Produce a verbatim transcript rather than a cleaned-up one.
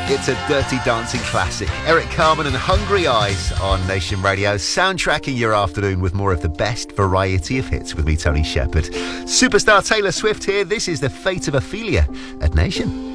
It's a Dirty Dancing classic. Eric Carmen and Hungry Eyes on Nation Radio, soundtracking your afternoon with more of the best variety of hits with me, Tony Shepherd. Superstar Taylor Swift here. This is The Fate of Ophelia at Nation.